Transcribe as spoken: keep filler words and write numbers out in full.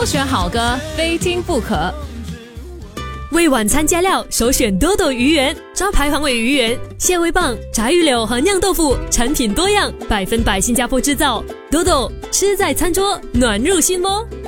首选好歌，非听不可。 为晚餐加料，首选多多鱼圆，招牌黄尾鱼圆、蟹味棒、炸鱼柳和酿豆腐，产品多样，百分百新加坡制造。多多吃在餐桌，暖入心窝。